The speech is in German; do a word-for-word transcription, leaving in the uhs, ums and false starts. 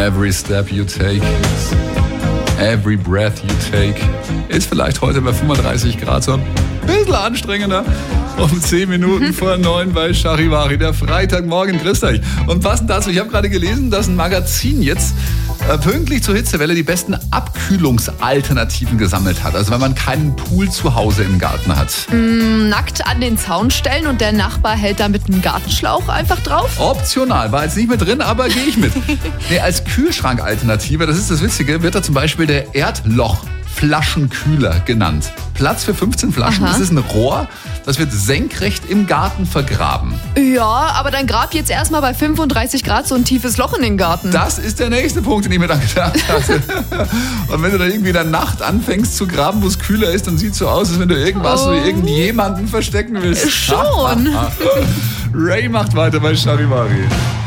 Every step you take, every breath you take. Ist vielleicht heute bei fünfunddreißig Grad so ein bisschen anstrengender. Um zehn Minuten vor neun bei Charivari, der Freitagmorgen. Grüßt euch. Und passend dazu, ich habe gerade gelesen, dass ein Magazin jetzt äh, pünktlich zur Hitzewelle die besten Abkühlungsalternativen gesammelt hat. Also wenn man keinen Pool zu Hause im Garten hat. Mm, nackt an den Zaun stellen und der Nachbar hält da mit einem Gartenschlauch einfach drauf? Optional, war jetzt nicht mit drin, aber gehe ich mit. Nee, als Kühlschrankalternative, das ist das Witzige, wird da zum Beispiel der Erdloch-Flaschenkühler genannt. Platz für fünfzehn Flaschen. Aha. Das ist ein Rohr, das wird senkrecht im Garten vergraben. Ja, aber dann grab jetzt erstmal bei fünfunddreißig Grad so ein tiefes Loch in den Garten. Das ist der nächste Punkt, den ich mir dann gedacht hatte. Und wenn du dann irgendwie in der Nacht anfängst zu graben, wo es kühler ist, dann sieht es so aus, als wenn du irgendwas Oh. oder irgendjemanden verstecken willst. Schon. Ray macht weiter bei Charivari.